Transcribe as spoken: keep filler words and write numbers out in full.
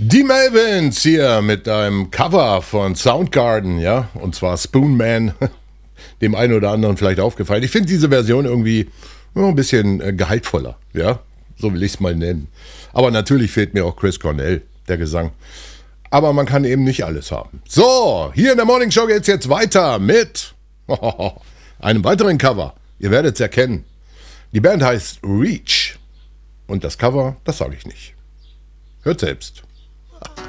Die Melvins hier mit einem Cover von Soundgarden, ja, und zwar Spoon Man, dem einen oder anderen vielleicht aufgefallen. Ich finde diese Version irgendwie ja, ein bisschen äh, gehaltvoller, ja, so will ich es mal nennen. Aber natürlich fehlt mir auch Chris Cornell, der Gesang. Aber man kann eben nicht alles haben. So, hier in der Morning Show geht's jetzt weiter mit einem weiteren Cover. Ihr werdet es erkennen. Die Band heißt Reach. Und das Cover, das sage ich nicht. Hört selbst.